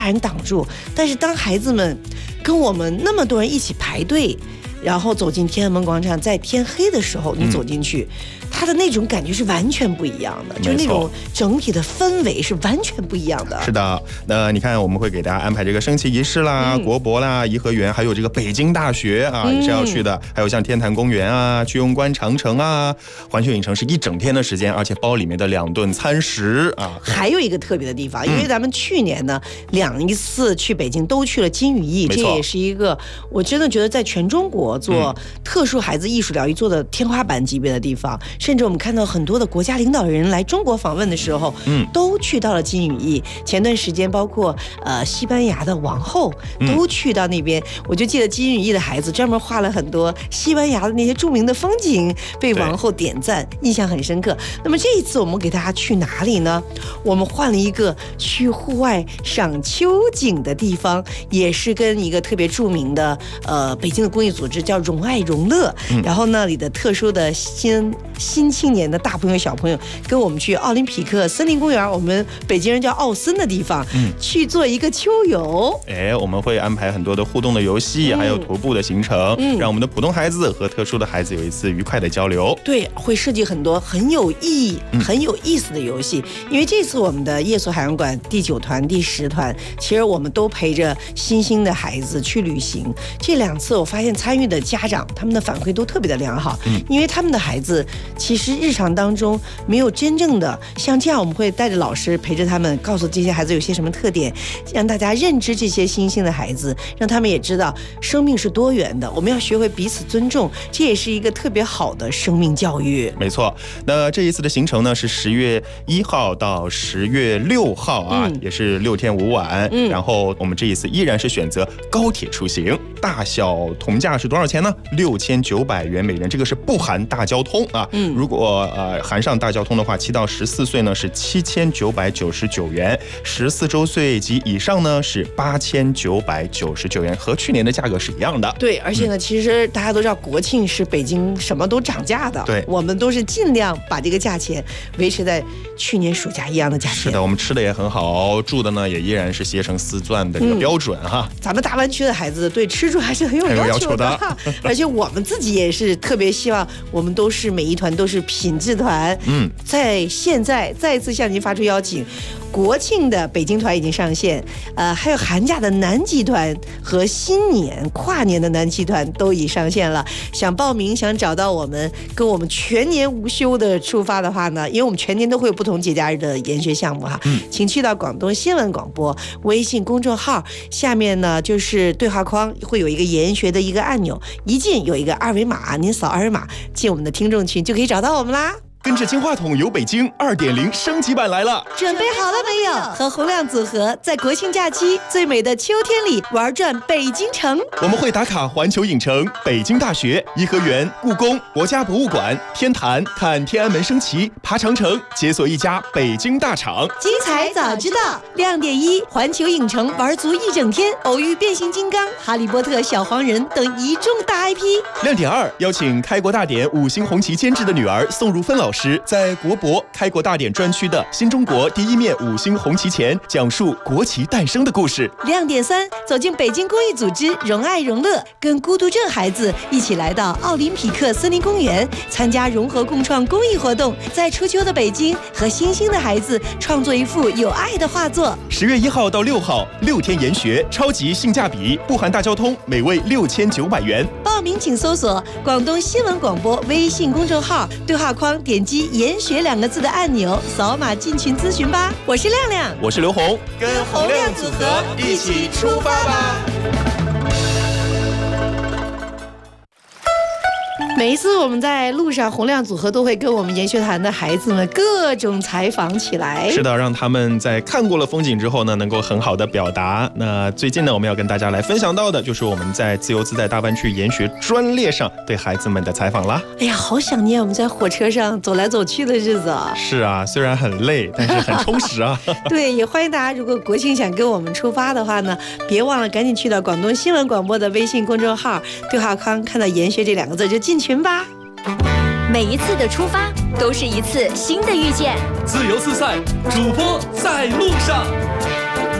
人挡住，但是当孩子们跟我们那么多人一起排队，然后走进天安门广场，在天黑的时候你走进去，它的那种感觉是完全不一样的，就是那种整体的氛围是完全不一样的。 是的，那你看我们会给大家安排这个升旗仪式啦、国博啦、颐和园，还有这个北京大学啊，也是要去的，还有像天坛公园啊、居庸关长城啊，环球影城是1整天的时间，而且包里面的2顿餐食啊。 还有一个特别的地方，因为咱们去年呢2次去北京都去了金羽翼，这也是一个我真的觉得在全中国做特殊孩子艺术疗愈做的天花板级别的地方，甚至我们看到很多的国家领导人来中国访问的时候，都去到了金羽翼。前段时间包括西班牙的王后都去到那边，我就记得金羽翼的孩子专门画了很多西班牙的那些著名的风景，被王后点赞，印象很深刻。那么这一次我们给大家去哪里呢？我们换了一个去户外赏秋景的地方，也是跟一个特别著名的北京的公益组织叫荣爱荣乐，然后那里的特殊的新青年的大朋友小朋友跟我们去奥林匹克森林公园，我们北京人叫奥森的地方，去做一个秋游。 我们会安排很多的互动的游戏，还有徒步的行程，让我们的普通孩子和特殊的孩子有一次愉快的交流。 对，会设计很多很有意义、很有意思的游戏。因为这次我们的夜宿海洋馆第9团、第10团，其实我们都陪着新兴的孩子去旅行。这2次我发现参与的家长他们的反馈都特别的良好，因为他们的孩子其实日常当中没有真正的像这样，我们会带着老师陪着他们，告诉这些孩子有些什么特点，让大家认知这些新兴的孩子，让他们也知道生命是多元的，我们要学会彼此尊重，这也是一个特别好的生命教育。 没错，那这一次的行程呢是10月1号到10月6号啊，也是6天5晚。然后我们这一次依然是选择高铁出行，大小同价是多少钱呢？6900元每人，这个是不含大交通啊。如果含上大交通的话，7到14岁呢是7999元，14周岁及以上呢是8999元，和去年的价格是一样的。 对，而且呢，其实大家都知道国庆是北京什么都涨价的，对，我们都是尽量把这个价钱维持在去年暑假一样的价钱。 是的，我们吃的也很好，住的呢也依然是携程丝钻的这个标准哈。 咱们大湾区的孩子对吃住还是很有要求的，而且我们自己也是特别希望我们都是每一团都是品质团。在现在再一次向您发出邀请，国庆的北京团已经上线，还有寒假的南极团和新年跨年的南极团都已上线了。想报名想找到我们，跟我们全年无休的出发的话呢，因为我们全年都会有不同节假日的研学项目哈，请去到广东新闻广播微信公众号，下面呢就是对话框会有一个研学的一个按钮，一进有一个2维码，您扫2维码进我们的听众群就可以找到我们啦。 跟着金话筒游北京2.0升级版来了， 准备好了没有？和洪亮组合在国庆假期最美的秋天里玩转北京城。 我们会打卡环球影城、北京大学、颐和园、故宫、国家博物馆、天坛，看天安门升旗，爬长城，解锁一家北京大厂。 精彩早知道，亮点1，环球影城玩足1整天，偶遇变形金刚、哈利波特、小黄人等一众大 IP。 亮点2，邀请开国大典5星红旗监制的女儿宋如芬老师，在国博开国大典专区的新中国第1面5星红旗前，讲述国旗诞生的故事。 亮点3，走进北京公益组织荣爱荣乐，跟孤独症孩子一起来到奥林匹克森林公园，参加融合共创公益活动，在初秋的北京和新兴的孩子创作一幅有爱的画作。 10月1号到6号，6天研学，超级性价比，不含大交通，每位6900元。 报名请搜索广东新闻广播微信公众号，对话框点击研学2个字的按钮，扫码进群咨询吧。我是亮亮， 我是刘红， 跟洪亮组合一起出发吧。每一次我们在路上，洪亮组合都会跟我们研学团的孩子们各种采访起来。 是的，让他们在看过了风景之后呢，能够很好的表达。那最近呢，我们要跟大家来分享到的就是我们在自由自在大湾区研学专列上对孩子们的采访啦。 哎呀，好想念我们在火车上走来走去的日子啊！ 是啊，虽然很累，但是很充实啊。 对，也欢迎大家，如果国庆想跟我们出发的话呢，别忘了赶紧去到广东新闻广播的微信公众号，对话框看到研学这2个字就进群吧。 每一次的出发都是一次新的遇见， 自由自在，主播在路上。